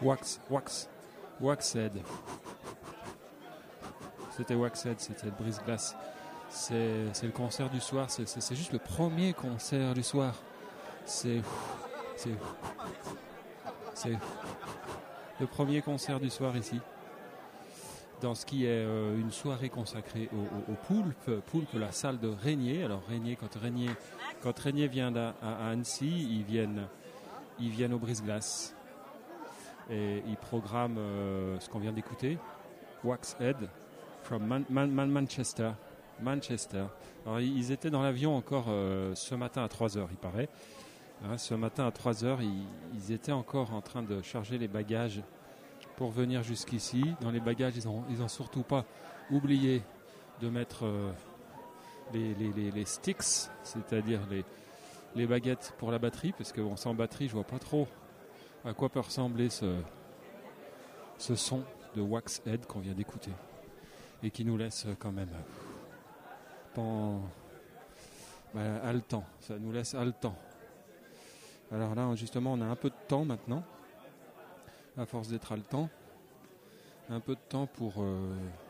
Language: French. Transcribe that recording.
Waxhead. C'était Waxhead, c'était le brise-glace. C'est le concert du soir, c'est juste le premier concert du soir. C'est le premier concert du soir ici. Dans ce qui est une soirée consacrée au Poulpe, la salle de Régnier. Alors Régnier, quand Régnier vient à Annecy, ils viennent au brise-glace. Et ils programment ce qu'on vient d'écouter, Waxhead, from Manchester. Alors ils étaient dans l'avion encore ce matin à 3h, il paraît. Ce matin à 3h, ils étaient encore en train de charger les bagages pour venir jusqu'ici. Dans les bagages, ils ont surtout pas oublié de mettre les sticks, c'est-à-dire les baguettes pour la batterie, parce que sans batterie, je vois pas trop à quoi peut ressembler ce son de Waxhead qu'on vient d'écouter et qui nous laisse quand même haletant. Ça nous laisse haletant. Alors là, justement, on a un peu de temps maintenant, à force d'être haletant, un peu de temps pour